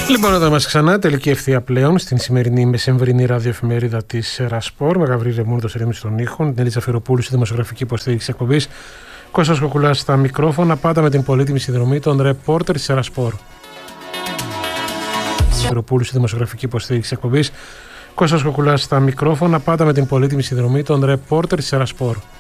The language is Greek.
Λοιπόν, εδώ είμαστε ξανά, τελική ευθεία πλέον στην σημερινή μεσημβρινή ραδιοεφημερίδα της Ρασπόρ. Με Γαβρίλη Μούρδο, ρύθμιση των ήχων, την Ελίτσα Φεροπούλου στη δημοσιογραφική υποστήριξη εκπομπής. Κώστας Κοκουλάς στα μικρόφωνα, πάντα με την πολύτιμη συνδρομή των ρεπόρτερ της Ρασπόρ. Φεροπούλου στη δημοσιογραφική υποστήριξη εκπομπής. Κώστας Κοκουλάς στα μικρόφωνα, πάντα με την πολύτιμη συνδρομή των ρεπόρτερ της Ρασπόρ.